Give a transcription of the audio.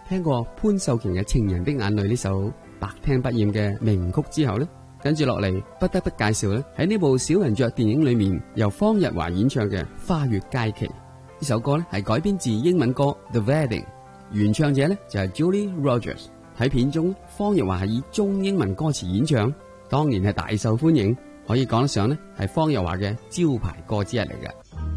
聽過潘秀瓊嘅《情人的眼淚》呢首百聽不厭嘅名曲之後呢，跟住落嚟不得不介紹呢，喺呢部小人雀電影裏面由方日華演唱嘅《花月佳期》呢首歌呢，係改編自英文歌《The Wedding》，原唱者呢就係 Julie Rogers。喺片中，方日華係以中英文歌詞演唱，當然係大受歡迎，可以講得上呢係方日華嘅招牌歌之一嚟嘅。